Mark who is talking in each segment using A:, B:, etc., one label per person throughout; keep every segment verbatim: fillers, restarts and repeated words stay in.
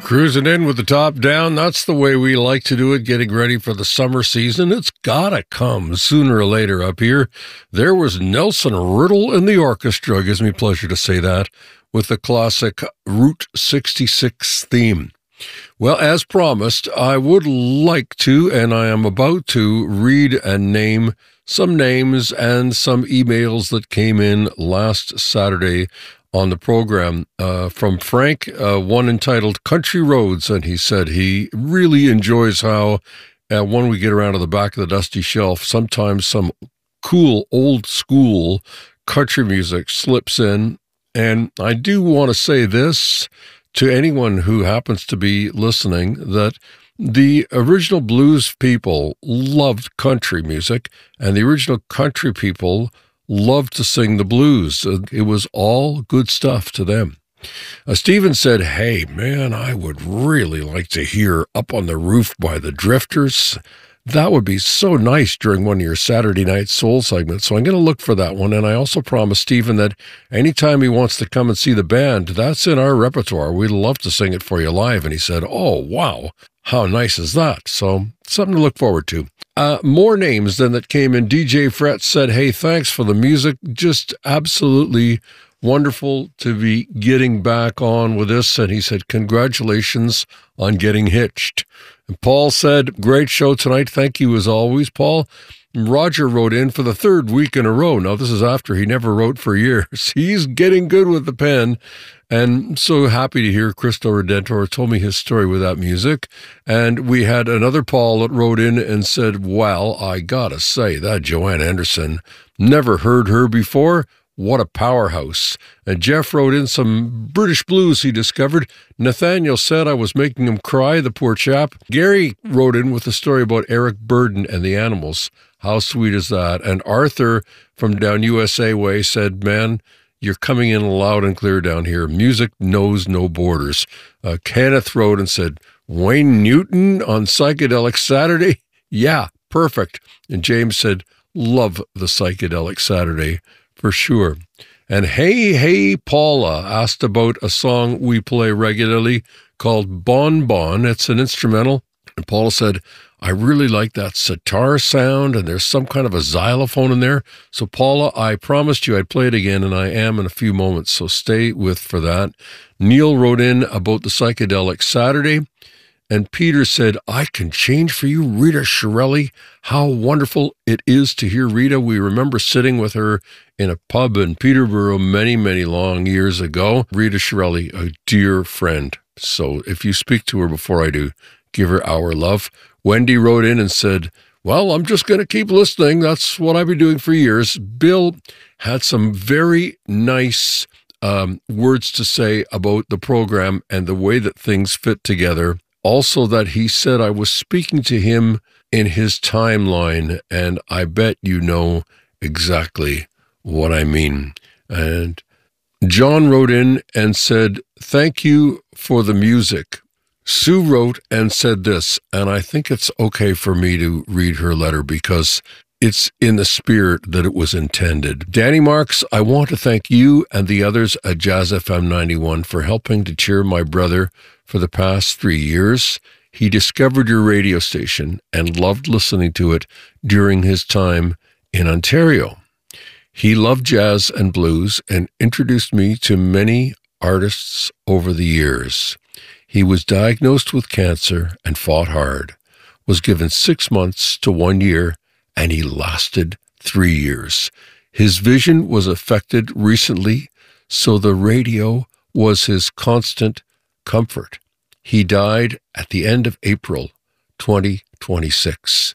A: Cruising in with the top down. That's the way we like to do it, getting ready for the summer season. It's gotta come sooner or later up here. There was Nelson Riddle in the orchestra. It gives me pleasure to say that, with the classic Route sixty-six theme. Well, as promised, I would like to, and I am about to, read and name some names and some emails that came in last Saturday on the program uh, from Frank, uh, one entitled Country Roads, and he said he really enjoys how uh, when we get around to the back of the dusty shelf, sometimes some cool old school country music slips in. And I do want to say this to anyone who happens to be listening, that the original blues people loved country music, and the original country people loved to sing the blues. It was all good stuff to them. Uh, Stephen said, hey, man, I would really like to hear Up on the Roof by the Drifters. That would be so nice during one of your Saturday night soul segments. So I'm going to look for that one. And I also promised Stephen that anytime he wants to come and see the band, that's in our repertoire. We'd love to sing it for you live. And he said, oh, wow, how nice is that? So something to look forward to. Uh, more names than that came in. D J Fret said, hey, thanks for the music. Just absolutely wonderful to be getting back on with this. And he said, congratulations on getting hitched. And Paul said, great show tonight. Thank you as always, Paul. And Roger wrote in for the third week in a row. Now, this is after he never wrote for years. He's getting good with the pen. And so happy to hear Cristo Redentor told me his story with that music. And we had another Paul that wrote in and said, well, I gotta say, that Joanne Anderson, never heard her before. What a powerhouse. And Jeff wrote in some British blues he discovered. Nathaniel said I was making him cry, the poor chap. Gary wrote in with a story about Eric Burden and the Animals. How sweet is that? And Arthur from down U S A way said, man, you're coming in loud and clear down here. Music knows no borders. Uh, Kenneth wrote and said, Wayne Newton on Psychedelic Saturday? Yeah, perfect. And James said, love the Psychedelic Saturday for sure. And Hey Hey Paula asked about a song we play regularly called Bon Bon. It's an instrumental. And Paula said, I really like that sitar sound, and there's some kind of a xylophone in there. So, Paula, I promised you I'd play it again, and I am in a few moments, so stay with for that. Neil wrote in about the Psychedelic Saturday, and Peter said, I can change for you, Rita Shirelli. How wonderful it is to hear Rita. We remember sitting with her in a pub in Peterborough many, many long years ago. Rita Shirelli, a dear friend. So if you speak to her before I do, give her our love. Wendy wrote in and said, well, I'm just going to keep listening. That's what I've been doing for years. Bill had some very nice um, words to say about the program and the way that things fit together. Also that he said I was speaking to him in his timeline, and I bet you know exactly what I mean. And John wrote in and said, thank you for the music. Sue wrote and said this, and I think it's okay for me to read her letter because it's in the spirit that it was intended. Danny Marks, I want to thank you and the others at Jazz F M ninety-one for helping to cheer my brother for the past three years. He discovered your radio station and loved listening to it during his time in Ontario. He loved jazz and blues and introduced me to many artists over the years. He was diagnosed with cancer and fought hard, was given six months to one year, and he lasted three years. His vision was affected recently, so the radio was his constant comfort. He died at the end of April twenty twenty-six.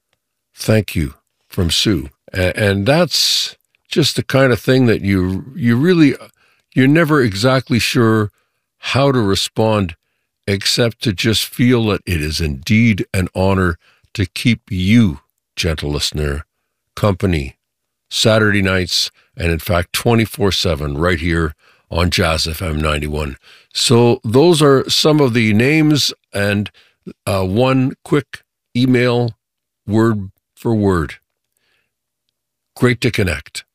A: Thank you from Sue. And that's just the kind of thing that you you really, you're never exactly sure how to respond except to just feel that it is indeed an honor to keep you, gentle listener, company Saturday nights, and in fact twenty-four seven right here on Jazz F M ninety-one. So those are some of the names and uh, one quick email, word for word. Great to connect.